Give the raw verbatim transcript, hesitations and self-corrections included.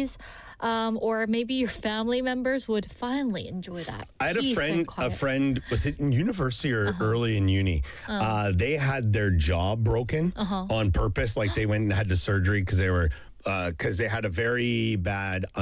hobbies, um, or maybe your family members would finally enjoy that. I had a peace and friend, a quiet. friend, was it in university or Uh-huh. early in uni? Oh. Uh, they had their jaw broken Uh-huh. on purpose. Like they went and had the surgery because they were, because they had a very bad